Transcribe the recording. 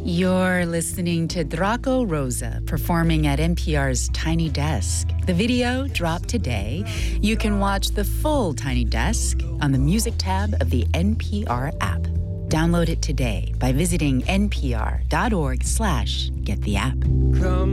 You're listening to Draco Rosa performing at NPR's Tiny Desk. The video dropped today. You can watch the full Tiny Desk on the music tab of the NPR app. Download it today by visiting npr.org/get the app. Come